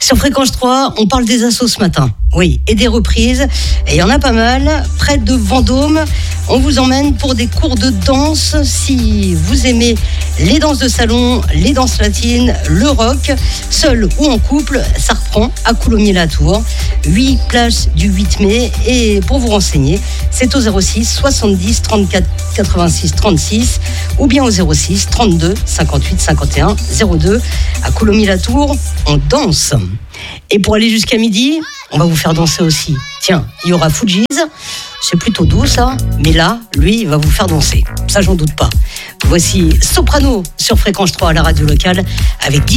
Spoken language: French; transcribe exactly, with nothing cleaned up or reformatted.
Sur Fréquence trois, on parle des assos ce matin. Oui, et des reprises. Et il y en a pas mal. Près de Vendôme, on vous emmène pour des cours de danse. Si vous aimez les danses de salon, les danses latines, le rock, seul ou en couple, ça reprend à Coulommiers-la-Tour. huit places du huit mai. Et pour vous renseigner, c'est au zéro six soixante-dix trente-quatre quatre-vingt-six trente-six ou bien au zéro six trente-deux cinquante-huit cinquante et un zéro deux. À Coulommiers-la-Tour, on danse. Et pour aller jusqu'à midi, on va vous faire danser aussi. Tiens, il y aura Fujis, c'est plutôt doux ça, mais là, lui, il va vous faire danser. Ça, j'en doute pas. Voici Soprano sur Fréquence trois à la radio locale avec